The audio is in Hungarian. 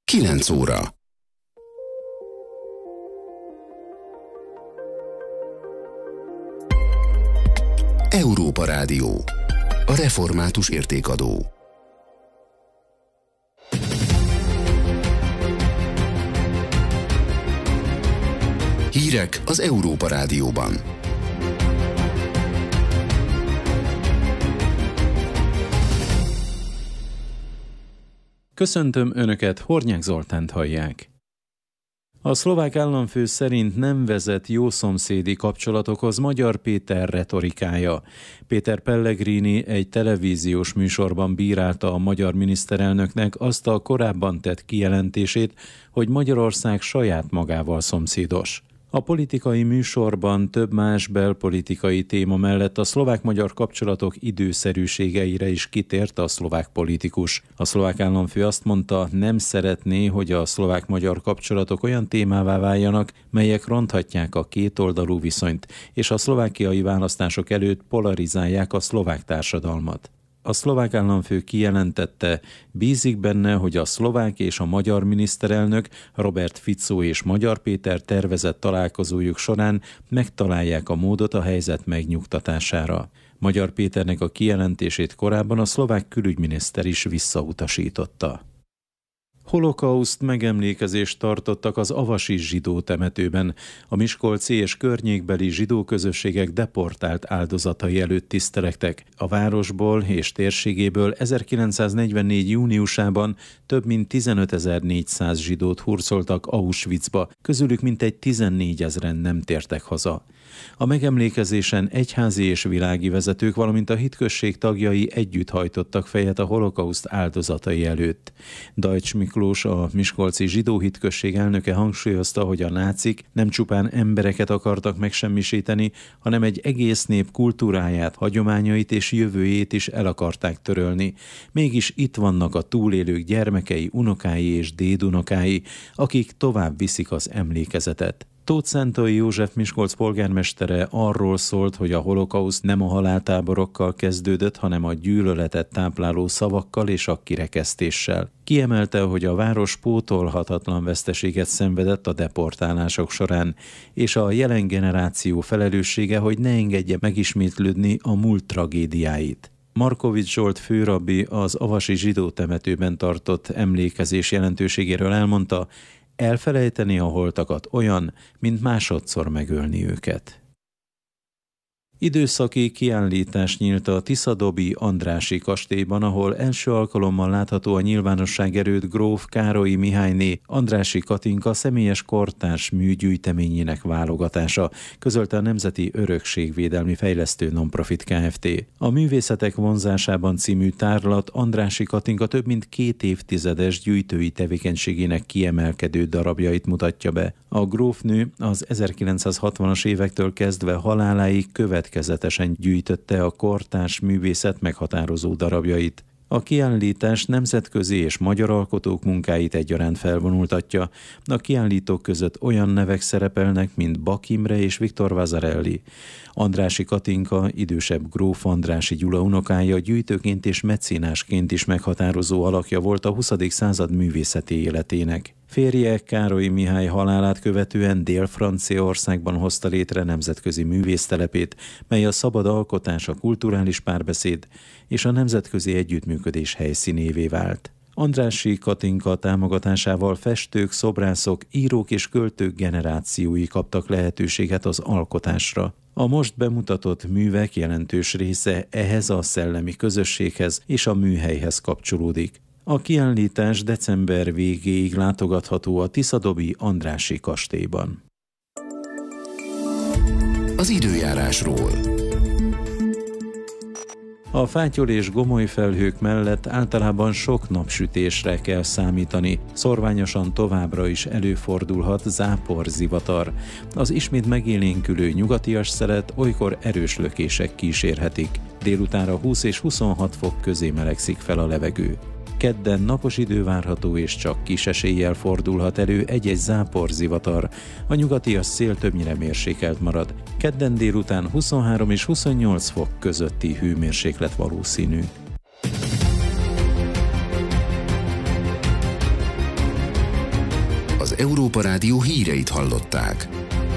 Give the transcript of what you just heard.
9 óra. Európa Rádió. A református értékadó. Hírek az Európa Rádióban. Köszöntöm Önöket, Hornyák Zoltánt hallják. A szlovák államfő szerint nem vezet jószomszédi kapcsolatokhoz Magyar Péter retorikája. Péter Pellegrini egy televíziós műsorban bírálta a magyar miniszterelnöknek azt a korábban tett kijelentését, hogy Magyarország saját magával szomszédos. A politikai műsorban több más belpolitikai téma mellett a szlovák-magyar kapcsolatok időszerűségeire is kitért a szlovák politikus. A szlovák államfő azt mondta, nem szeretné, hogy a szlovák-magyar kapcsolatok olyan témává váljanak, melyek ronthatják a kétoldalú viszonyt, és a szlovákiai választások előtt polarizálják a szlovák társadalmat. A szlovák államfő kijelentette, bízik benne, hogy a szlovák és a magyar miniszterelnök, Robert Fico és Magyar Péter tervezett találkozójuk során megtalálják a módot a helyzet megnyugtatására. Magyar Péternek a kijelentését korábban a szlovák külügyminiszter is visszautasította. Holokauszt megemlékezést tartottak az avasi zsidó temetőben. A miskolci és környékbeli zsidó közösségek deportált áldozatai előtt tisztelektek. A városból és térségéből 1944. júniusában több mint 15.400 zsidót hurcoltak Auschwitzba, közülük mintegy 14 000 nem tértek haza. A megemlékezésen egyházi és világi vezetők, valamint a hitközség tagjai együtt hajtottak fejet a holokauszt áldozatai előtt. Dajcs Miklós, a miskolci zsidó hitközség elnöke hangsúlyozta, hogy a nácik nem csupán embereket akartak megsemmisíteni, hanem egy egész nép kultúráját, hagyományait és jövőjét is el akarták törölni. Mégis itt vannak a túlélők gyermekei, unokái és dédunokái, akik tovább viszik az emlékezetet. Tóth Szentai József Miskolc polgármestere arról szólt, hogy a holokauszt nem a haláltáborokkal kezdődött, hanem a gyűlöletet tápláló szavakkal és a kirekesztéssel. Kiemelte, hogy a város pótolhatatlan veszteséget szenvedett a deportálások során, és a jelen generáció felelőssége, hogy ne engedje megismétlődni a múlt tragédiáit. Markovics Zsolt főrabbi az avasi zsidó temetőben tartott emlékezés jelentőségéről elmondta, elfelejteni a holtakat olyan, mint másodszor megölni őket. Időszaki kiállítás nyílt a Tiszadobi Andrássy kastélyban, ahol első alkalommal látható a nyilvánosság előtt gróf Károly Mihályné Andrássy Katinka személyes kortárs műgyűjteményének válogatása, közölte a Nemzeti Örökségvédelmi Fejlesztő Nonprofit Kft. A Művészetek vonzásában című tárlat Andrássy Katinka több mint 2 évtizedes gyűjtői tevékenységének kiemelkedő darabjait mutatja be. A grófnő az 1960-as évektől kezdve haláláig következetesen gyűjtötte a kortárs művészet meghatározó darabjait. A kiállítás nemzetközi és magyar alkotók munkáit egyaránt felvonultatja. A kiállítók között olyan nevek szerepelnek, mint Bak Imre és Viktor Vazarelli. Andrássy Katinka, idősebb gróf Andrássy Gyula unokája, gyűjtőként és mecénásként is meghatározó alakja volt a 20. század művészeti életének. Férje Károly Mihály halálát követően Dél-Franciaországban hozta létre nemzetközi művésztelepét, mely a szabad alkotás, a kulturális párbeszéd és a nemzetközi együttműködés helyszínévé vált. Andrássy Katinka támogatásával festők, szobrászok, írók és költők generációi kaptak lehetőséget az alkotásra. A most bemutatott művek jelentős része ehhez a szellemi közösséghez és a műhelyhez kapcsolódik. A kiállítás december végéig látogatható a Tiszadobi Andrássy kastélyban. Az időjárásról. A fátyol és gomoly felhők mellett általában sok napsütésre kell számítani. Szorványosan továbbra is előfordulhat záporzivatar. Az ismét megélénkülő nyugatias szelet olykor erős lökések kísérhetik. Délutánra 20 és 26 fok közé melegszik fel a levegő. Kedden napos idő várható, és csak kis eséllyel fordulhat elő egy-egy záporzivatar. A nyugatias szél többnyire mérsékelt marad. Kedden délután 23 és 28 fok közötti hőmérséklet valószínű. Európa Rádió híreit hallották.